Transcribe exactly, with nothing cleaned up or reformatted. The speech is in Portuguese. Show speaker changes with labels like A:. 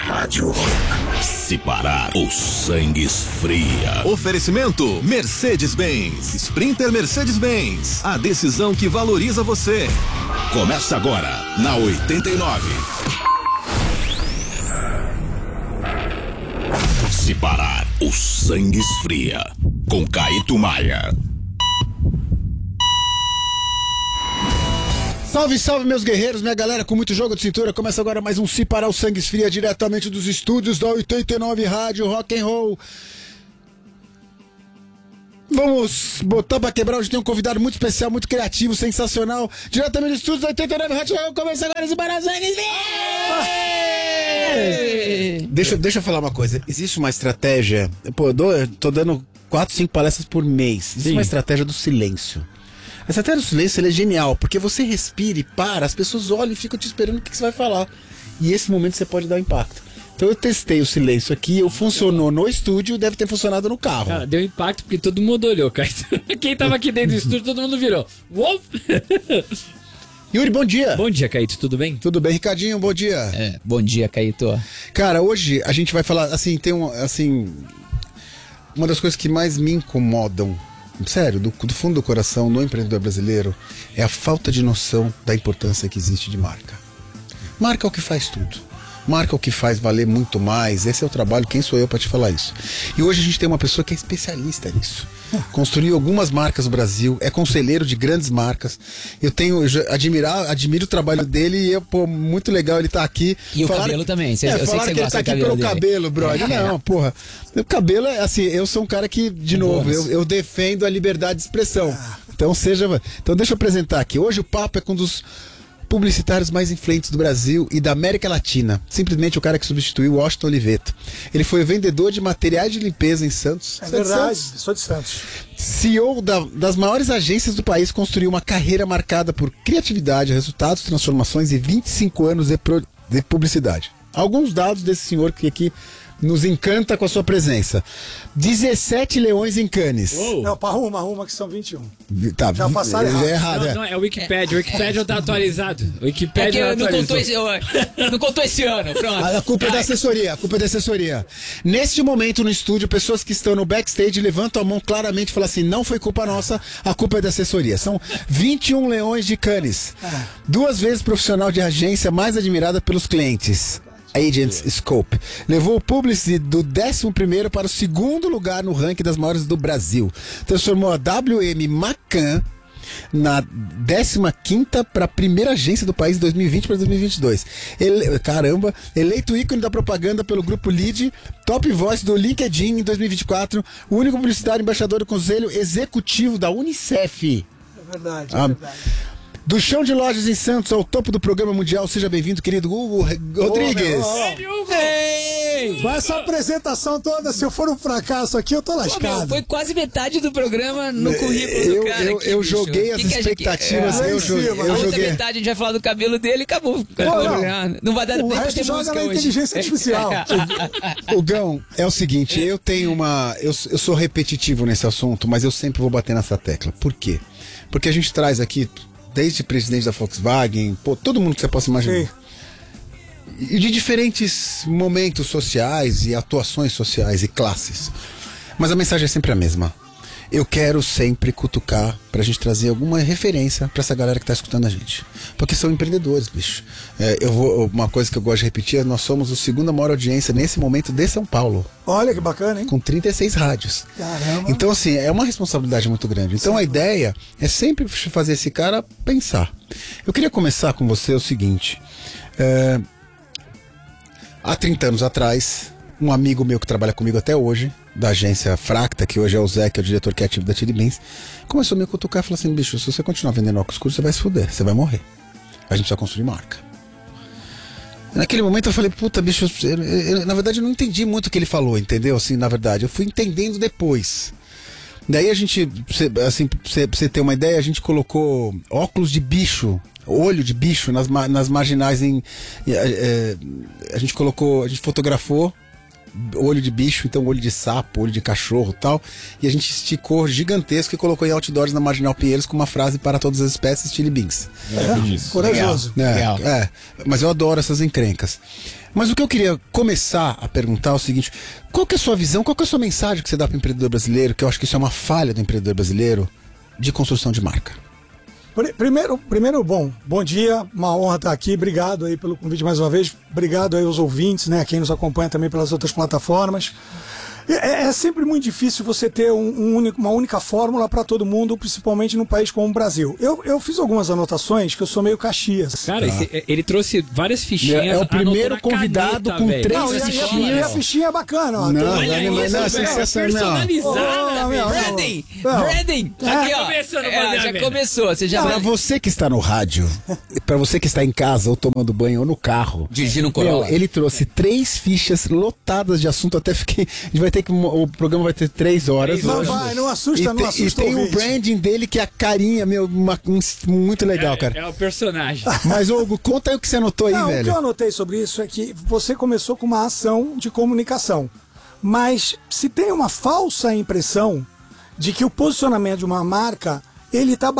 A: Rádio Rock. Se parar, o sangue esfria.
B: Oferecimento Mercedes-Benz. Sprinter Mercedes-Benz. A decisão que valoriza você.
A: Começa agora, na oitenta e nove. Se parar, o sangue esfria. Com Caíto Maia.
C: Salve, salve, meus guerreiros, minha galera com muito jogo de cintura. Começa agora mais um Se Parar o Sangue Esfria, diretamente dos estúdios da oitenta e nove Rádio Rock and Roll. Vamos botar pra quebrar. Hoje tem um convidado muito especial, muito criativo, sensacional. Diretamente dos estúdios da oitenta e nove Rádio Rock and Roll. Começa agora esse Se Parar o Sangue Esfria. Deixa, deixa eu falar uma coisa. Existe uma estratégia. Pô, eu dou, eu tô dando quatro, cinco palestras por mês. Existe Sim. uma estratégia do silêncio. Essa estratégia do silêncio ele é genial, porque você respira e para, as pessoas olham e ficam te esperando o que, que você vai falar. E esse momento você pode dar um impacto. Então eu testei o silêncio aqui, eu funcionou no estúdio, deve ter funcionado no carro.
D: Cara, deu impacto porque todo mundo olhou, cara. Quem tava aqui dentro do estúdio, todo mundo virou. Uou!
C: Yuri, bom dia.
D: Bom dia, Caíto, tudo bem?
C: Tudo bem, Ricardinho, bom dia.
E: É, bom dia, Caíto.
C: Cara, hoje a gente vai falar, assim, tem um, assim, uma das coisas que mais me incomodam, sério, do, do fundo do coração, no empreendedor brasileiro, é a falta de noção da importância que existe de marca. Marca é o que faz tudo. Marca é o que faz valer muito mais. Esse é o trabalho, quem sou eu para te falar isso? E hoje a gente tem uma pessoa que é especialista nisso. Construiu algumas marcas no Brasil, é conselheiro de grandes marcas. Eu tenho, eu admirar, admiro o trabalho dele e é, pô, muito legal ele estar tá aqui.
E: E
C: falaram,
E: o cabelo também. Cê,
C: é,
E: eu sei que você
C: que ele
E: gosta
C: tá
E: do
C: aqui
E: cabelo
C: pelo
E: dele.
C: cabelo, brother.
E: É.
C: Não, porra. O cabelo é assim, eu sou um cara que, de
E: é
C: novo, eu, eu defendo a liberdade de expressão. Então seja. Então deixa eu apresentar aqui. Hoje o papo é com um dos publicitários mais influentes do Brasil e da América Latina. Simplesmente o cara que substituiu o Washington Oliveto. Ele foi vendedor de materiais de limpeza em Santos.
F: É verdade, sou de Santos.
C: C E O da, das maiores agências do país, construiu uma carreira marcada por criatividade, resultados, transformações e vinte e cinco anos de, pro, de publicidade. Alguns dados desse senhor que aqui nos encanta com a sua presença. dezessete leões em Cannes.
F: Uou. Não, para arruma, arruma que são vinte e um.
C: Tá,
F: já passaram errado.
C: É errado.
D: Não, não, é o Wikipedia. O Wikipedia tá atualizado. O Wikipedia
E: é que
D: não,
E: não, contou esse, não contou esse ano. Pronto.
C: A culpa é da assessoria. A culpa é da assessoria. Neste momento no estúdio, pessoas que estão no backstage levantam a mão claramente e falam assim: não foi culpa nossa, a culpa é da assessoria. São vinte e um leões de Cannes. Duas vezes profissional de agência mais admirada pelos clientes. Agents Scope. Levou o Publicis do décimo primeiro para o segundo lugar no ranking das maiores do Brasil. Transformou a W M Macan na décima quinta para a primeira agência do país de dois mil e vinte para dois mil e vinte e dois. Ele, caramba, eleito ícone da propaganda pelo grupo Lead, top voice do LinkedIn em dois mil e vinte e quatro, o único publicitário embaixador do Conselho Executivo da Unicef.
F: É verdade, é
C: ah,
F: verdade.
C: Do chão de lojas em Santos ao topo do programa mundial, seja bem-vindo, querido Hugo Rodrigues.
F: Oh, Ei! Com essa apresentação toda, se eu for um fracasso aqui, eu tô lascado.
E: Pô, meu, foi quase metade do programa no currículo
C: eu,
E: do cara.
C: Eu,
E: aqui,
C: eu
E: bicho.
C: joguei as
E: que que
C: expectativas,
E: é,
C: eu joguei.
E: A
C: Eu
E: outra
C: joguei.
E: metade a gente vai falar do cabelo dele e acabou.
F: Pô, não.
E: Não vai dar
F: O
E: tempo de
F: resto
E: ter
F: joga
E: música
F: na
E: hoje.
F: inteligência artificial.
C: O Gão, é o seguinte, eu tenho uma... Eu, eu sou repetitivo nesse assunto, mas eu sempre vou bater nessa tecla. Por quê? Porque a gente traz aqui, desde presidente da Volkswagen, pô, todo mundo que você possa imaginar. Sim. E de diferentes momentos sociais e atuações sociais e classes. Mas a mensagem é sempre a mesma. Eu quero sempre cutucar pra gente trazer alguma referência pra essa galera que tá escutando a gente. Porque são empreendedores, bicho. É, eu vou, uma coisa que eu gosto de repetir é nós somos a segunda maior audiência nesse momento de São Paulo.
F: Olha que bacana, hein?
C: Com trinta e seis rádios.
F: Caramba.
C: Então, assim, é uma responsabilidade muito grande. Então, Sim. a ideia é sempre fazer esse cara pensar. Eu queria começar com você o seguinte. É, há trinta anos atrás, um amigo meu que trabalha comigo até hoje, da agência Fracta, que hoje é o Zé, que é o diretor criativo da Chili Beans, começou a me cutucar e falou assim: bicho, se você continuar vendendo óculos escuros, você vai se fuder, você vai morrer. A gente precisa construir marca. Naquele momento eu falei, puta, bicho, eu, eu, na verdade eu não entendi muito o que ele falou, entendeu? Assim, na verdade, eu fui entendendo depois. Daí a gente, assim, pra você, pra você ter uma ideia, a gente colocou óculos de bicho, olho de bicho nas, nas marginais em... É, é, a gente colocou, a gente fotografou olho de bicho, então olho de sapo, olho de cachorro e tal. E a gente esticou gigantesco e colocou em outdoors na Marginal Pinheiros com uma frase para todas as espécies, Chili Beans.
F: É, corajoso.
C: É,
E: Legal.
C: é, mas eu adoro essas encrencas. Mas o que eu queria começar a perguntar é o seguinte: qual que é a sua visão, qual que é a sua mensagem que você dá para o empreendedor brasileiro, que eu acho que isso é uma falha do empreendedor brasileiro, de construção de marca?
F: Primeiro, primeiro, bom, bom dia, uma honra estar aqui, obrigado aí pelo convite mais uma vez, obrigado aí aos ouvintes, né, quem nos acompanha também pelas outras plataformas. É, é sempre muito difícil você ter um, um único, uma única fórmula para todo mundo, principalmente num país como o Brasil. Eu, eu fiz algumas anotações que eu sou meio Caxias.
D: Cara, esse- ele trouxe várias fichinhas.
C: É o
D: anotou
C: primeiro
D: na
C: convidado
D: caneta,
C: com
D: velho.
C: três
F: Não, e a, e a-
C: fichinhas.
F: e a fichinha é bacana, ó.
C: Não,
F: Tem-
D: Olha
C: Não,
D: isso,
C: não,
D: velho,
C: sensacional.
D: personalizada,
F: Ô,
D: velho.
F: meu,
E: Branding!
F: Não.
E: Branding!
F: É.
E: Aqui, ó.
D: Começando a
E: É,
D: fazer a
E: já
D: merda.
E: começou. Você já
C: Pra
E: vai
C: você que está no rádio, pra você que está em casa ou tomando banho ou no carro,
E: dirigindo um
C: meu,
E: Corolla.
C: ele trouxe três fichas lotadas de assunto. Até fiquei. A gente vai ter que. O programa vai ter três horas.
F: Não
C: hoje.
F: vai, não assusta,
C: e
F: não
C: tem,
F: assusta
C: E tem
F: o
C: o
F: ouvinte.
C: branding dele que é a carinha, meu, uma- um- muito legal, cara.
D: É, é o personagem.
C: Mas, Hugo, conta aí o que você anotou aí,
F: Não, o que
C: velho.
F: eu anotei sobre isso é que você começou com uma ação de comunicação. Mas se tem uma falsa impressão de que o posicionamento de uma marca, ele está